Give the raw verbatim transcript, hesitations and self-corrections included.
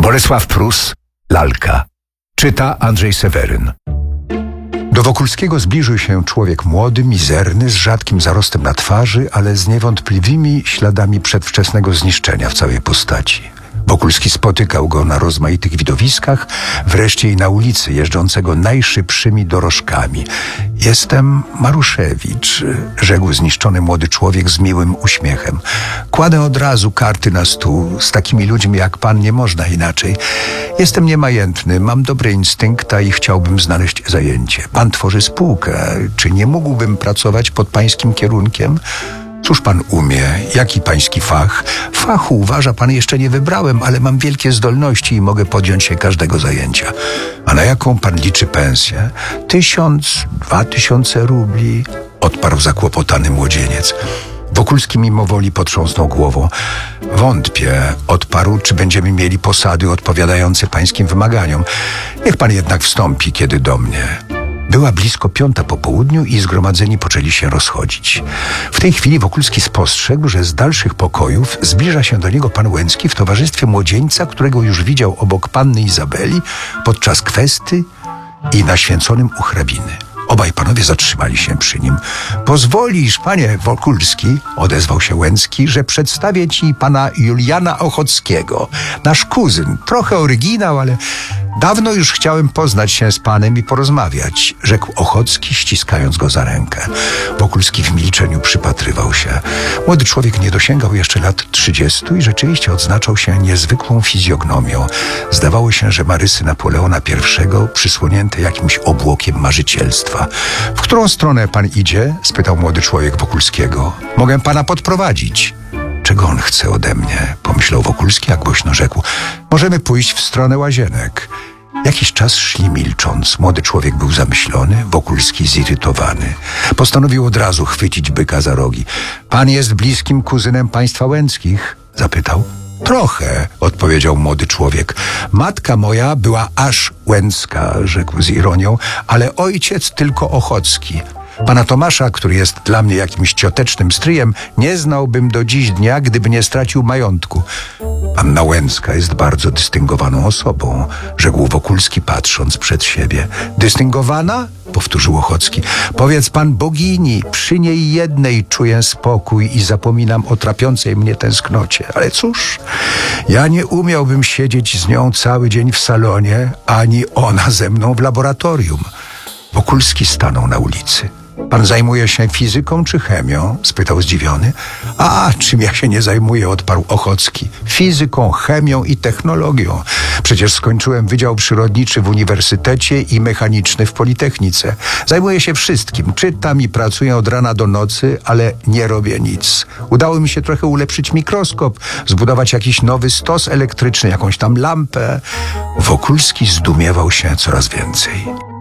Bolesław Prus, Lalka. Czyta Andrzej Seweryn. Do Wokulskiego zbliżył się człowiek młody, mizerny, z rzadkim zarostem na twarzy, ale z niewątpliwymi śladami przedwczesnego zniszczenia w całej postaci. Wokulski spotykał go na rozmaitych widowiskach, wreszcie i na ulicy, jeżdżącego najszybszymi dorożkami. Jestem Maruszewicz, rzekł zniszczony młody człowiek z miłym uśmiechem. Kładę od razu karty na stół. Z takimi ludźmi jak pan nie można inaczej. Jestem niemajętny, mam dobre instynkta i chciałbym znaleźć zajęcie. Pan tworzy spółkę. Czy nie mógłbym pracować pod pańskim kierunkiem? Cóż pan umie? Jaki pański fach? Fachu, uważa pan, jeszcze nie wybrałem, ale mam wielkie zdolności i mogę podjąć się każdego zajęcia. A na jaką pan liczy pensję? Tysiąc, dwa tysiące rubli, odparł zakłopotany młodzieniec. Wokulski mimowoli potrząsnął głową. Wątpię, odparł, czy będziemy mieli posady odpowiadające pańskim wymaganiom. Niech pan jednak wstąpi kiedy do mnie. Była blisko piąta po południu i zgromadzeni poczęli się rozchodzić. W tej chwili Wokulski spostrzegł, że z dalszych pokojów zbliża się do niego pan Łęcki w towarzystwie młodzieńca, którego już widział obok panny Izabeli podczas kwesty i na święconym u hrabiny. Obaj panowie zatrzymali się przy nim. Pozwolisz, panie Wokulski, odezwał się Łęcki, że przedstawię ci pana Juliana Ochockiego. Nasz kuzyn, trochę oryginał, ale dawno już chciałem poznać się z panem i porozmawiać, rzekł Ochocki, ściskając go za rękę. Wokulski w milczeniu przypatrywał się. Młody człowiek nie dosięgał jeszcze lat trzydziestu i rzeczywiście odznaczał się niezwykłą fizjognomią. Zdawało się, że ma rysy Napoleona pierwszego, przysłonięte jakimś obłokiem marzycielstwa. W którą stronę pan idzie? Spytał młody człowiek Wokulskiego. Mogę pana podprowadzić. Czego on chce ode mnie? Pomyślał Wokulski, a głośno rzekł. Możemy pójść w stronę łazienek. Jakiś czas szli milcząc. Młody człowiek był zamyślony, Wokulski zirytowany. Postanowił od razu chwycić byka za rogi. Pan jest bliskim kuzynem państwa Łęckich? Zapytał. Trochę, odpowiedział młody człowiek. Matka moja była aż Łęcka, rzekł z ironią, ale ojciec tylko Ochocki. Pana Tomasza, który jest dla mnie jakimś ciotecznym stryjem, nie znałbym do dziś dnia, gdyby nie stracił majątku. Panna Łęcka jest bardzo dystyngowaną osobą, rzekł Wokulski, patrząc przed siebie. Dystyngowana? Powtórzył Ochocki. Powiedz pan bogini, przy niej jednej czuję spokój i zapominam o trapiącej mnie tęsknocie. Ale cóż, ja nie umiałbym siedzieć z nią cały dzień w salonie, ani ona ze mną w laboratorium. Wokulski stanął na ulicy. Pan zajmuje się fizyką czy chemią? Spytał zdziwiony. A, czym ja się nie zajmuję, odparł Ochocki. Fizyką, chemią i technologią. Przecież skończyłem Wydział Przyrodniczy w Uniwersytecie i Mechaniczny w Politechnice. Zajmuję się wszystkim. Czytam i pracuję od rana do nocy, ale nie robię nic. Udało mi się trochę ulepszyć mikroskop, zbudować jakiś nowy stos elektryczny, jakąś tam lampę. Wokulski zdumiewał się coraz więcej.